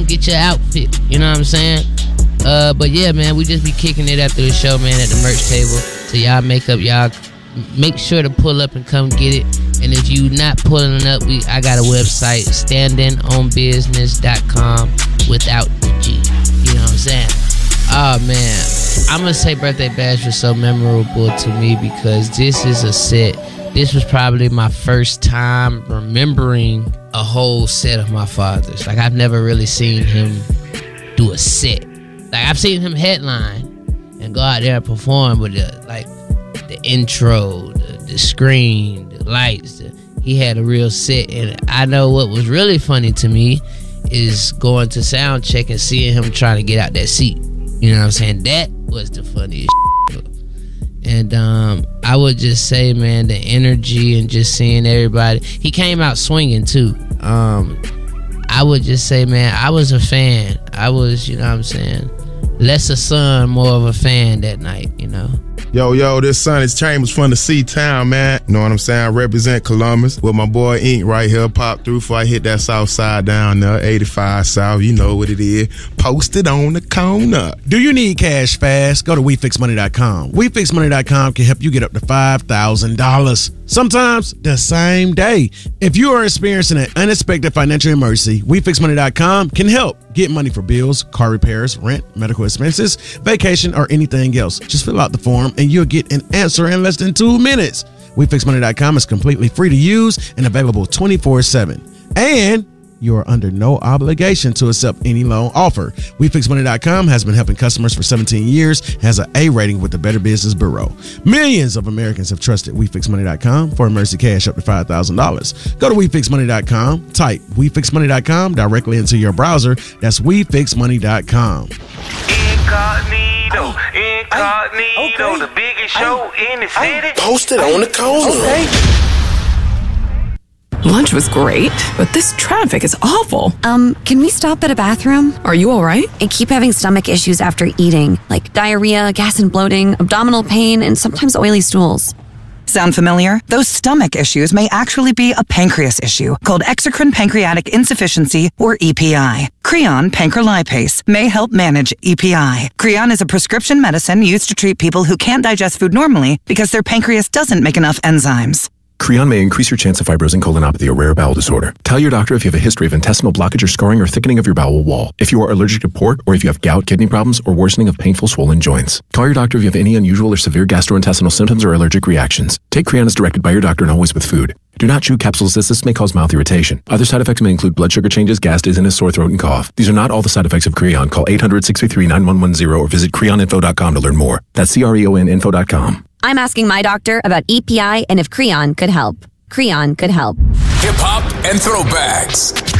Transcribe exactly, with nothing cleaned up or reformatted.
get your outfit. You know what I'm saying? Uh, but yeah, man, we just be kicking it after the show, man, at the merch table. So y'all make up, y'all make sure to pull up and come get it. And if you not pulling up, we I got a website, standing on business dot com without the G. You know what I'm saying? Oh man, I'm gonna say Birthday Bash was so memorable to me because this is a set. This was probably my first time remembering a whole set of my father's. Like, I've never really seen him do a set. Like, I've seen him headline and go out there and perform with the, like, the intro, the, the screen, the lights. The, he had a real set. And I know what was really funny to me is going to sound check and seeing him trying to get out that seat. You know what I'm saying? That was the funniest shit. And um, I would just say, man, the energy and just seeing everybody. He came out swinging, too. Um, I would just say, man, I was a fan. I was, you know what I'm saying, less a son, more of a fan that night, you know. Yo, yo, this Sonny Chambers from the C-Town, man. You know what I'm saying? I represent Columbus with my boy Ink right here. Pop through before I hit that south side down there, eighty-five South. You know what it is. Posted on the corner. Do you need cash fast? Go to we fix money dot com. we fix money dot com can help you get up to five thousand dollars. Sometimes the same day. If you are experiencing an unexpected financial emergency, we fix money dot com can help. Get money for bills, car repairs, rent, medical expenses, vacation, or anything else. Just fill out the form and you'll get an answer in less than two minutes. we fix money dot com is completely free to use and available twenty-four seven. And you are under no obligation to accept any loan offer. we fix money dot com has been helping customers for seventeen years, has an A rating with the Better Business Bureau. Millions of Americans have trusted we fix money dot com for emergency cash up to five thousand dollars. Go to we fix money dot com, type we fix money dot com directly into your browser. That's we fix money dot com. Incognito, incognito, okay. The biggest show I, in the city. Posted on the corner. Okay. Lunch was great, but this traffic is awful. Um, can we stop at a bathroom? Are you all right? I keep having stomach issues after eating, like diarrhea, gas and bloating, abdominal pain, and sometimes oily stools. Sound familiar? Those stomach issues may actually be a pancreas issue called exocrine pancreatic insufficiency, or E P I. Creon pancrelipase may help manage E P I. Creon is a prescription medicine used to treat people who can't digest food normally because their pancreas doesn't make enough enzymes. Creon may increase your chance of fibrosing colonopathy, a rare bowel disorder. Tell your doctor if you have a history of intestinal blockage or scarring or thickening of your bowel wall, if you are allergic to pork, or if you have gout, kidney problems, or worsening of painful swollen joints. Call your doctor if you have any unusual or severe gastrointestinal symptoms or allergic reactions. Take Creon as directed by your doctor and always with food. Do not chew capsules as this may cause mouth irritation. Other side effects may include blood sugar changes, gas, dizziness, sore throat, and cough. These are not all the side effects of Creon. Call eight hundred, six three three, nine one one zero or visit creon info dot com to learn more. That's C R E O N info dot com. I'm asking my doctor about E P I and if Creon could help. Creon could help. Hip hop and throwbacks.